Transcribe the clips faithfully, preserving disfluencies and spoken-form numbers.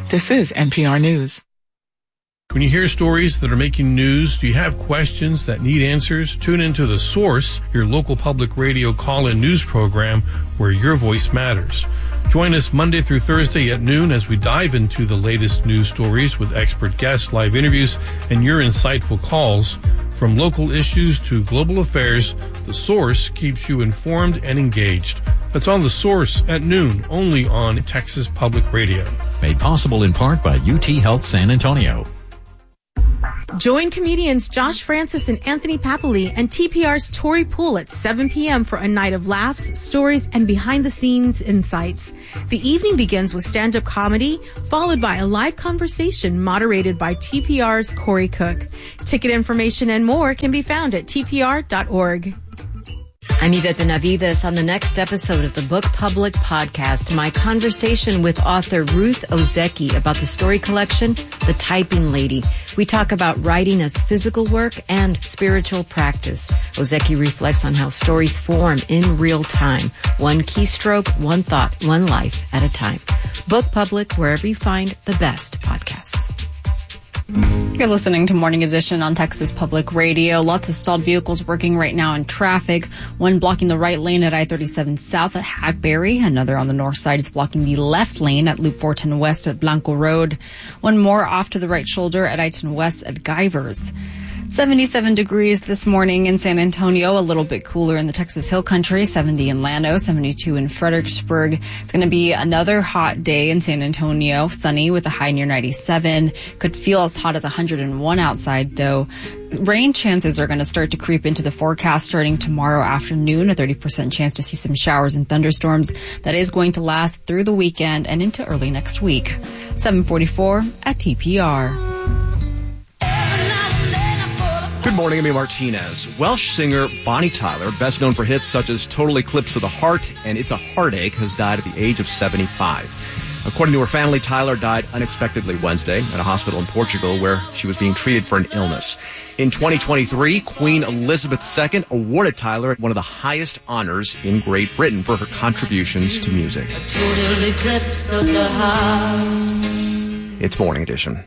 This is N P R News. When you hear stories that are making news, do you have questions that need answers? Tune into The Source, your local public radio call-in news program where your voice matters. Join us Monday through Thursday at noon as we dive into the latest news stories with expert guests, live interviews, and your insightful calls. From local issues to global affairs, The Source keeps you informed and engaged. That's on The Source at noon, only on Texas Public Radio. Made possible in part by U T Health San Antonio. Join comedians Josh Francis and Anthony Papali and T P R's Tori Poole at seven p.m. for a night of laughs, stories, and behind-the-scenes insights. The evening begins with stand-up comedy, followed by a live conversation moderated by T P R's Corey Cook. Ticket information and more can be found at T P R dot org. I'm Yvette Benavides on the next episode of the Book Public podcast, my conversation with author Ruth Ozeki about the story collection, The Typing Lady. We talk about writing as physical work and spiritual practice. Ozeki reflects on how stories form in real time, one keystroke, one thought, one life at a time. Book Public, wherever you find the best podcasts. You're listening to Morning Edition on Texas Public Radio. Lots of stalled vehicles working right now in traffic. One blocking the right lane at I thirty-seven South at Hackberry. Another on the north side is blocking the left lane at Loop four ten West at Blanco Road. One more off to the right shoulder at I ten West at Guyvers. seventy-seven degrees this morning in San Antonio, a little bit cooler in the Texas Hill Country, seventy in Llano, seventy-two in Fredericksburg. It's going to be another hot day in San Antonio, sunny with a high near ninety-seven. Could feel as hot as one hundred one outside, though. Rain chances are going to start to creep into the forecast starting tomorrow afternoon, a thirty percent chance to see some showers and thunderstorms. That is going to last through the weekend and into early next week. seven forty-four at T P R. Good morning, Amy Martinez. Welsh singer Bonnie Tyler, best known for hits such as Total Eclipse of the Heart and It's a Heartache, has died at the age of seventy-five. According to her family, Tyler died unexpectedly Wednesday at a hospital in Portugal where she was being treated for an illness. In twenty twenty-three, Queen Elizabeth the Second awarded Tyler one of the highest honors in Great Britain for her contributions to music. A total eclipse of the heart. It's Morning Edition.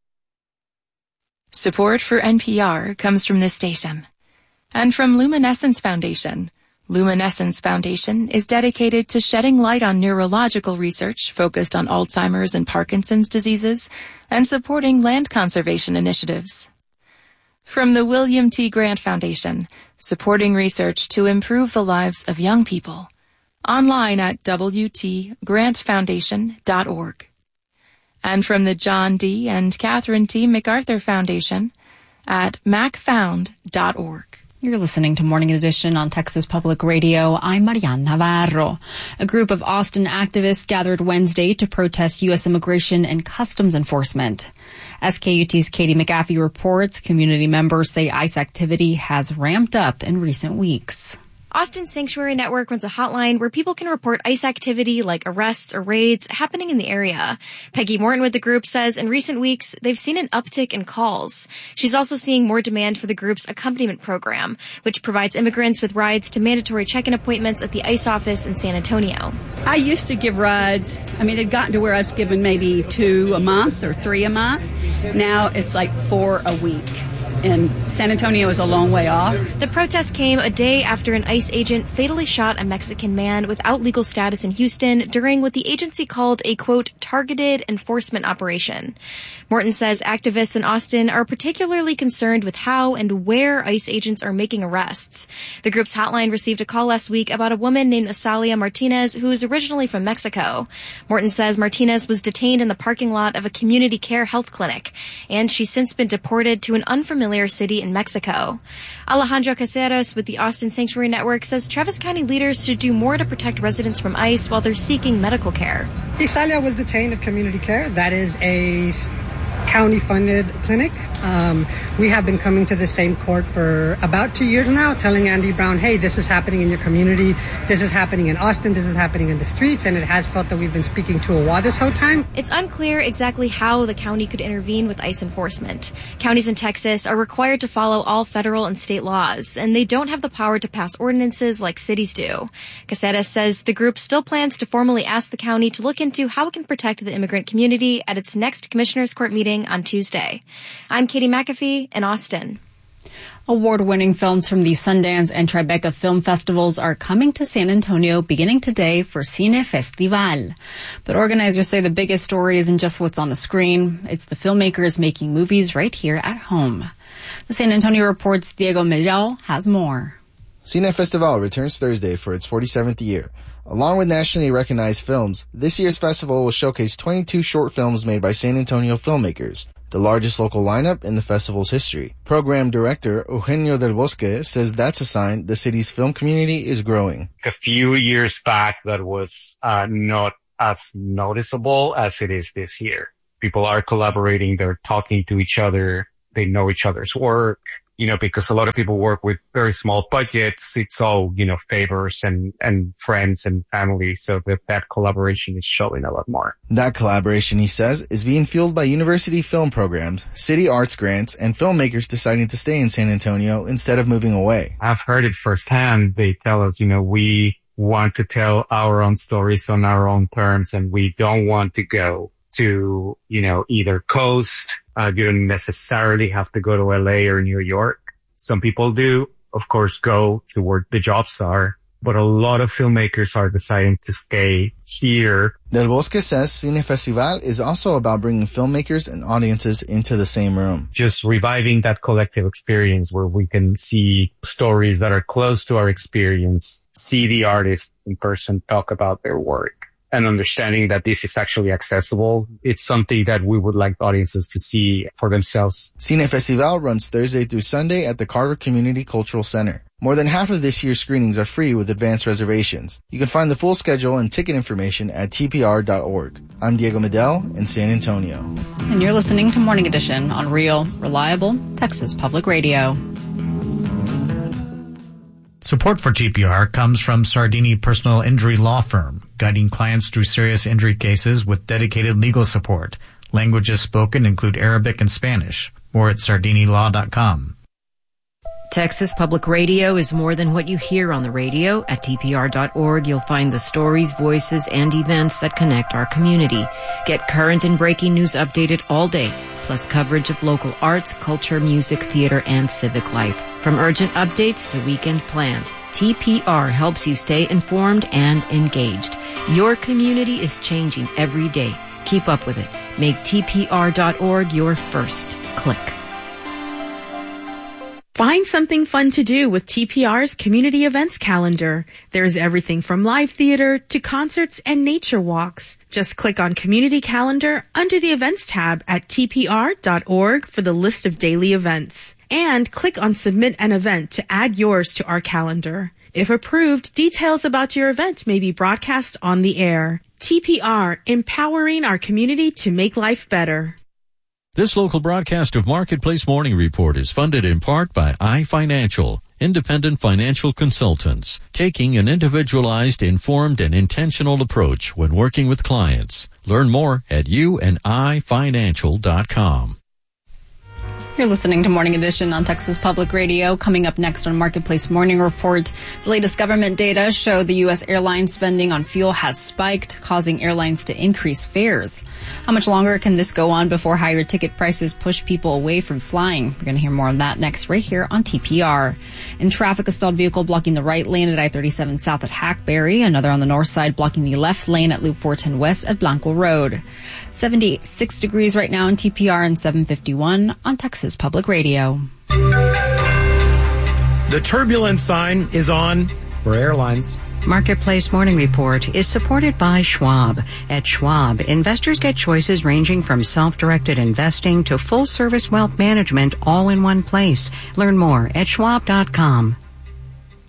Support for N P R comes from this station and from Luminescence Foundation. Luminescence Foundation is dedicated to shedding light on neurological research focused on Alzheimer's and Parkinson's diseases and supporting land conservation initiatives. From the William T. Grant Foundation, supporting research to improve the lives of young people. Online at w t grant foundation dot org. And from the John D. and Catherine T. MacArthur Foundation at mac found dot org. You're listening to Morning Edition on Texas Public Radio. I'm Mariana Navarro. A group of Austin activists gathered Wednesday to protest U S immigration and customs enforcement. S K U T's Katie McAfee reports community members say ICE activity has ramped up in recent weeks. Austin Sanctuary Network runs a hotline where people can report ICE activity like arrests or raids happening in the area. Peggy Morton with the group says in recent weeks, they've seen an uptick in calls. She's also seeing more demand for the group's accompaniment program, which provides immigrants with rides to mandatory check-in appointments at the ICE office in San Antonio. I used to give rides. I mean, it had gotten to where I was giving maybe two a month or three a month. Now it's like four a week. And San Antonio is a long way off. The protest came a day after an ICE agent fatally shot a Mexican man without legal status in Houston during what the agency called a, quote, targeted enforcement operation. Morton says activists in Austin are particularly concerned with how and where ICE agents are making arrests. The group's hotline received a call last week about a woman named Asalia Martinez, who is originally from Mexico. Morton says Martinez was detained in the parking lot of a community care health clinic, and she's since been deported to an unfamiliar city in Mexico. Alejandro Caceres with the Austin Sanctuary Network says Travis County leaders should do more to protect residents from ICE while they're seeking medical care. Isalia was detained at community care. That is a county-funded clinic. Um, we have been coming to the same court for about two years now, telling Andy Brown, hey, this is happening in your community, this is happening in Austin, this is happening in the streets, and it has felt that we've been speaking to a wall this whole time. It's unclear exactly how the county could intervene with ICE enforcement. Counties in Texas are required to follow all federal and state laws, and they don't have the power to pass ordinances like cities do. Caceres says the group still plans to formally ask the county to look into how it can protect the immigrant community at its next Commissioners Court meeting on Tuesday. I'm Katie McAfee in Austin. Award-winning films from the Sundance and Tribeca Film Festivals are coming to San Antonio beginning today for Cine Festival. But organizers say the biggest story isn't just what's on the screen. It's the filmmakers making movies right here at home. The San Antonio Report's Diego Mellao has more. Cine Festival returns Thursday for its forty-seventh year. Along with nationally recognized films, this year's festival will showcase twenty-two short films made by San Antonio filmmakers, the largest local lineup in the festival's history. Program director Eugenio Del Bosque says that's a sign the city's film community is growing. A few years back, that was uh, not as noticeable as it is this year. People are collaborating, they're talking to each other, they know each other's work. You know, because a lot of people work with very small budgets. It's all, you know, favors and, and friends and family. So that, that collaboration is showing a lot more. That collaboration, he says, is being fueled by university film programs, city arts grants, and filmmakers deciding to stay in San Antonio instead of moving away. I've heard it firsthand. They tell us, you know, we want to tell our own stories on our own terms, and we don't want to go to, you know, either coast. Uh, you don't necessarily have to go to L A or New York. Some people do, of course, go to where the jobs are, but a lot of filmmakers are deciding to stay here. Del Bosque says Cine Festival is also about bringing filmmakers and audiences into the same room. Just reviving that collective experience where we can see stories that are close to our experience, see the artist in person, talk about their work. And understanding that this is actually accessible. It's something that we would like audiences to see for themselves. Cine Festival runs Thursday through Sunday at the Carver Community Cultural Center. More than half of this year's screenings are free with advanced reservations. You can find the full schedule and ticket information at T P R dot org. I'm Diego Medel in San Antonio. And you're listening to Morning Edition on Real, Reliable, Texas Public Radio. Support for T P R comes from Sardini Personal Injury Law Firm, guiding clients through serious injury cases with dedicated legal support. Languages spoken include Arabic and Spanish. More at sardini law dot com. Texas Public Radio is more than what you hear on the radio. At T P R dot org, you'll find the stories, voices, and events that connect our community. Get current and breaking news updated all day, plus coverage of local arts, culture, music, theater, and civic life. From urgent updates to weekend plans, T P R helps you stay informed and engaged. Your community is changing every day. Keep up with it. Make T P R dot org your first click. Find something fun to do with T P R's community events calendar. There's everything from live theater to concerts and nature walks. Just click on Community Calendar under the Events tab at T P R dot org for the list of daily events. And click on Submit an Event to add yours to our calendar. If approved, details about your event may be broadcast on the air. T P R, empowering our community to make life better. This local broadcast of Marketplace Morning Report is funded in part by iFinancial, independent financial consultants, taking an individualized, informed, and intentional approach when working with clients. Learn more at you and i financial dot com. You're listening to Morning Edition on Texas Public Radio. Coming up next on Marketplace Morning Report, the latest government data show the U S airline spending on fuel has spiked, causing airlines to increase fares. How much longer can this go on before higher ticket prices push people away from flying? We're going to hear more on that next right here on T P R. In traffic, a stalled vehicle blocking the right lane at I thirty-seven South at Hackberry. Another on the north side blocking the left lane at Loop four ten West at Blanco Road. seventy-six degrees right now in T P R and seven fifty-one on Texas Public Radio. The turbulence sign is on for airlines. Marketplace Morning Report is supported by Schwab. At Schwab, investors get choices ranging from self-directed investing to full-service wealth management all in one place. Learn more at schwab dot com.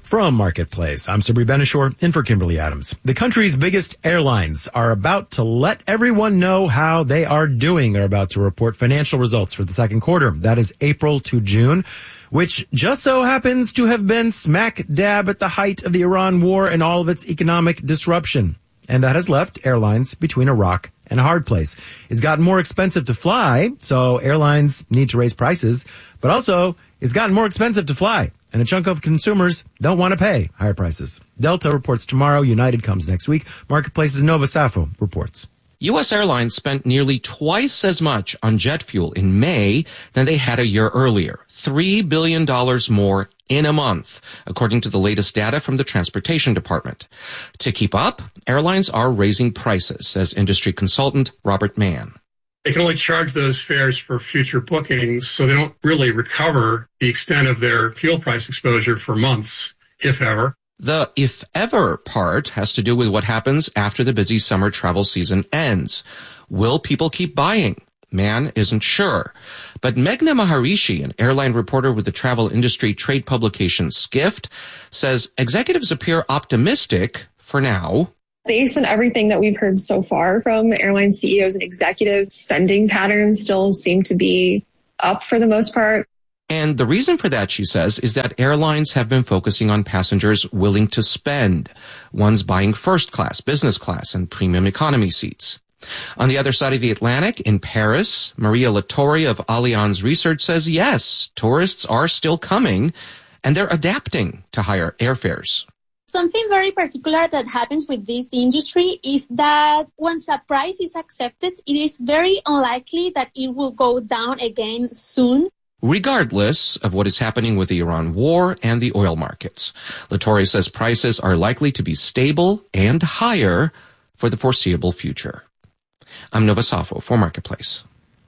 From Marketplace, I'm Sabri Benishore, in for Kimberly Adams. The country's biggest airlines are about to let everyone know how they are doing. They're about to report financial results for the second quarter. That is April to June, which just so happens to have been smack dab at the height of the Iran war and all of its economic disruption. And that has left airlines between a rock and a hard place. It's gotten more expensive to fly, so airlines need to raise prices, but also it's gotten more expensive to fly. And a chunk of consumers don't want to pay higher prices. Delta reports tomorrow. United comes next week. Marketplace's Nova Safo reports. U S airlines spent nearly twice as much on jet fuel in May than they had a year earlier. three billion dollars more in a month, according to the latest data from the Transportation Department. To keep up, airlines are raising prices, says industry consultant Robert Mann. They can only charge those fares for future bookings, so they don't really recover the extent of their fuel price exposure for months, if ever. The if ever part has to do with what happens after the busy summer travel season ends. Will people keep buying? Mann isn't sure. But Meghna Maharishi, an airline reporter with the travel industry trade publication Skift, says executives appear optimistic for now. Based on everything that we've heard so far from airline C E Os and executives, spending patterns still seem to be up for the most part. And the reason for that, she says, is that airlines have been focusing on passengers willing to spend, ones buying first class, business class, and premium economy seats. On the other side of the Atlantic, in Paris, Maria Lattori of Allianz Research says, yes, tourists are still coming, and they're adapting to higher airfares. Something very particular that happens with this industry is that once a price is accepted, it is very unlikely that it will go down again soon. Regardless of what is happening with the Iran war and the oil markets, Lattori says prices are likely to be stable and higher for the foreseeable future. I'm Nova Safo for Marketplace.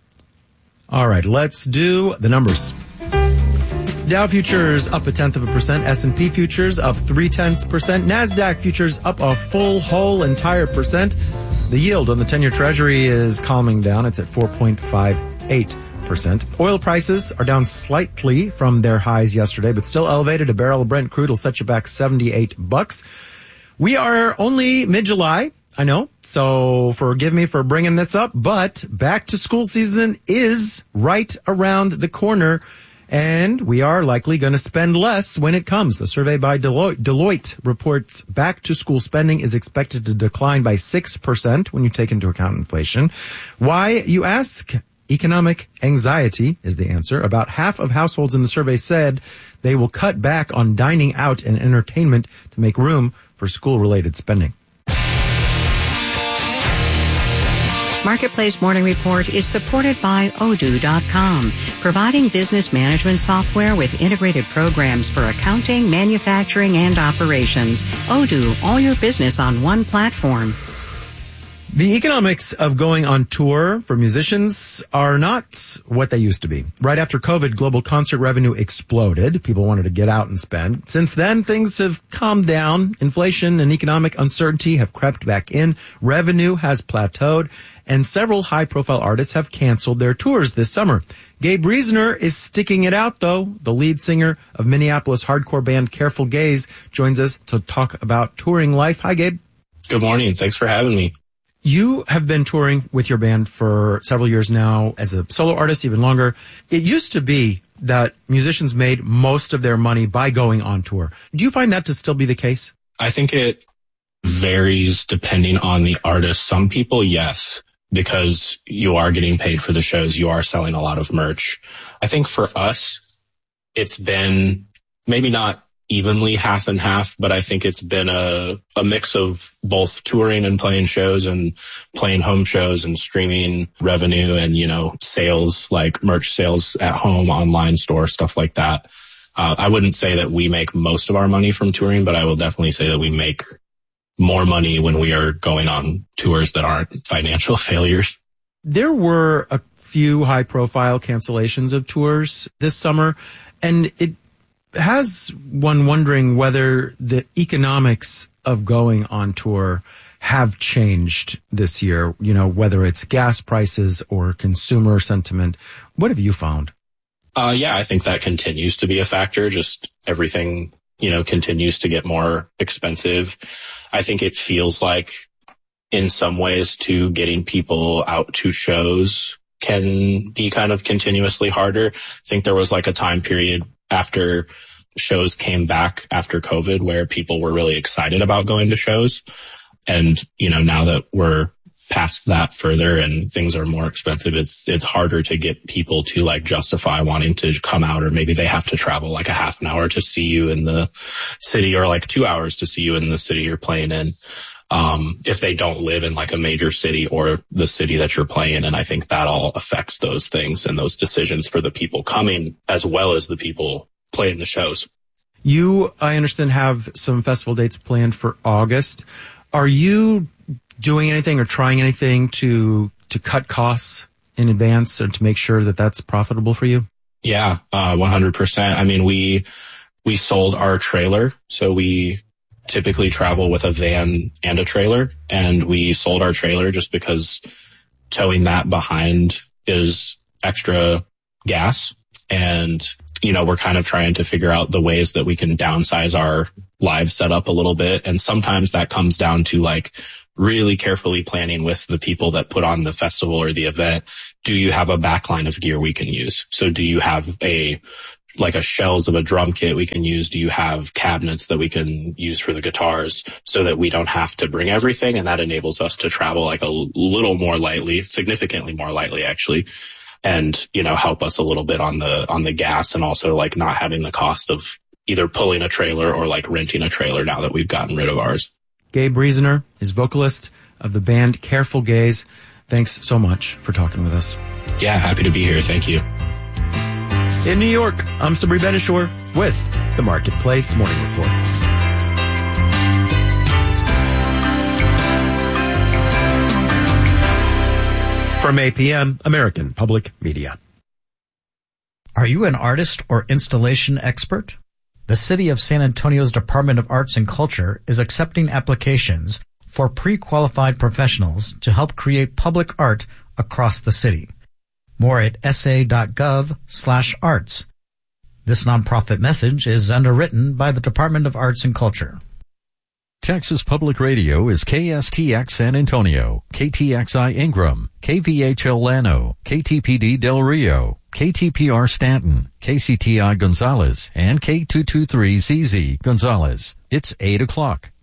All right, let's do the numbers. Dow futures up a tenth of a percent. S and P futures up three tenths percent. NASDAQ futures up a full whole entire percent. The yield on the ten-year Treasury is calming down. It's at four point five eight percent. Oil prices are down slightly from their highs yesterday, but still elevated. A barrel of Brent crude will set you back seventy-eight bucks. We are only mid-July. I know, so forgive me for bringing this up, but back to school season is right around the corner, and we are likely going to spend less when it comes. A survey by Deloitte, Deloitte reports back to school spending is expected to decline by six percent when you take into account inflation. Why, you ask? Economic anxiety is the answer. About half of households in the survey said they will cut back on dining out and entertainment to make room for school-related spending. Marketplace Morning Report is supported by Odoo dot com, providing business management software with integrated programs for accounting, manufacturing, and operations. Odoo, all your business on one platform. The economics of going on tour for musicians are not what they used to be. Right after COVID, global concert revenue exploded. People wanted to get out and spend. Since then, things have calmed down. Inflation and economic uncertainty have crept back in. Revenue has plateaued, and several high-profile artists have canceled their tours this summer. Gabe Reasoner is sticking it out, though. The lead singer of Minneapolis hardcore band Careful Gaze joins us to talk about touring life. Hi, Gabe. Good morning. Thanks for having me. You have been touring with your band for several years now as a solo artist, even longer. It used to be that musicians made most of their money by going on tour. Do you find that to still be the case? I think it varies depending on the artist. Some people, yes, because you are getting paid for the shows. You are selling a lot of merch. I think for us, it's been maybe not evenly half and half, but I think it's been a, a mix of both touring and playing shows and playing home shows and streaming revenue and, you know, sales, like merch sales at home, online store, stuff like that. Uh, I wouldn't say that we make most of our money from touring, but I will definitely say that we make more money when we are going on tours that aren't financial failures. There were a few high profile cancellations of tours this summer, and it has one wondering whether the economics of going on tour have changed this year, you know, whether it's gas prices or consumer sentiment. What have you found? Uh, yeah, I think that continues to be a factor. Just everything you know, continues to get more expensive. I think it feels like in some ways too, getting people out to shows can be kind of continuously harder. I think there was like a time period after shows came back after COVID where people were really excited about going to shows. And, you know, now that we're past that further and things are more expensive, it's, it's harder to get people to like justify wanting to come out, or maybe they have to travel like a half an hour to see you in the city, or like two hours to see you in the city you're playing in. Um, if they don't live in like a major city or the city that you're playing in. And I think that all affects those things and those decisions for the people coming as well as the people playing the shows. You, I understand, have some festival dates planned for August. Are you doing anything or trying anything to, to cut costs in advance and to make sure that that's profitable for you? Yeah, uh, one hundred percent. I mean, we, we sold our trailer. So we typically travel with a van and a trailer, and we sold our trailer just because towing that behind is extra gas. And, you know, we're kind of trying to figure out the ways that we can downsize our live setup a little bit. And sometimes that comes down to like really carefully planning with the people that put on the festival or the event. Do you have a backline of gear we can use? So do you have a like a shells of a drum kit we can use? Do you have cabinets that we can use for the guitars so that we don't have to bring everything? And that enables us to travel like a little more lightly, significantly more lightly actually. And, you know, help us a little bit on the, on the gas, and also like not having the cost of either pulling a trailer or like renting a trailer now that we've gotten rid of ours. Gabe Reasoner is vocalist of the band Careful Gaze. Thanks so much for talking with us. Yeah, happy to be here. Thank you. In New York, I'm Sabri Benishore with the Marketplace Morning Report. From A P M, American Public Media. Are you an artist or installation expert? The City of San Antonio's Department of Arts and Culture is accepting applications for pre-qualified professionals to help create public art across the city. More at sa.gov slash arts. This nonprofit message is underwritten by the Department of Arts and Culture. Texas Public Radio is K S T X San Antonio, K T X I Ingram, K V H L Llano, K T P D Del Rio, K T P R Stanton, K C T I Gonzales, and K two two three Z Z Gonzales. It's eight o'clock.